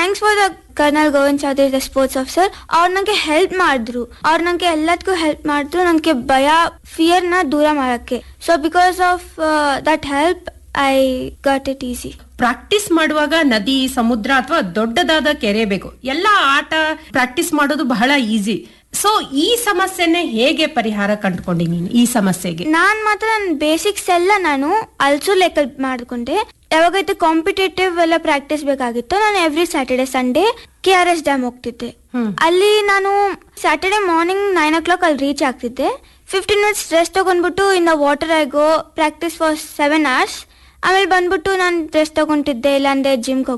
Thanks for the kernel Govind Chaudhary the sports officer. ಅವ್ರು ನಂಗೆ help ಮಾಡಿದ್ರು. ಅವ್ರು ನಂಗೆ ಎಲ್ಲದಕ್ಕೂ ಹೆಲ್ಪ್ ಮಾಡಿದ್ರು, ನಂಗೆ ಫಿಯರ್ನ ದೂರ ಮಾಡಕ್ಕೆ. So because of that help I got it easy. Practice ಮಾಡುವಾಗ ನದಿ, ಸಮುದ್ರ ಅಥವಾ ದೊಡ್ಡದಾದ ಕೆರೆ ಬೇಕು. ಎಲ್ಲ ಆಟ ಪ್ರಾಕ್ಟೀಸ್ ಮಾಡೋದು ಬಹಳ ಈಸಿ. ಸೊ ಈ ಸಮಸ್ಯೆನೆ ಹೇಗೆ ಪರಿಹಾರ ಕಂಡುಕೊಂಡಿ ನೀನು ಈ ಸಮಸ್ಯೆಗೆ? ನಾನ್ ಮಾತ್ರ ನನ್ನ ಬೇಸಿಕ್ಸ್ ಎಲ್ಲ ನಾನು ಅಲ್ಸೋ ಲೆಕ್ಕ ಮಾಡ್ಕೊಂಡೆ. ಯಾವಾಗೈತೆ ಕಾಂಪಿಟೇಟಿವ್ ಎಲ್ಲ ಪ್ರಾಕ್ಟೀಸ್ ಬೇಕಾಗಿತ್ತು, ನಾನು every Saturday Sunday KRS dam ಹೋಗ್ತಿದ್ದೆ. ಅಲ್ಲಿ ನಾನು ಸ್ಯಾಟರ್ಡೆ ಮಾರ್ನಿಂಗ್ 9 o'clock ಅಲ್ಲಿ ರೀಚ್ ಆಗ್ತಿದ್ದೆ. 15 minutes ರೆಸ್ಟ್ ತಗೊಂಡ್ಬಿಟ್ಟು in the water I go practice for 7 hours. ಆಮೇಲೆ ಬಂದ್ಬಿಟ್ಟು ನಾನು ರೆಸ್ಟ್ ತಗೊಂತಿದ್ದೆ, ಇಲ್ಲಾಂದ್ರೆ ಜಿಮ್ಗೆ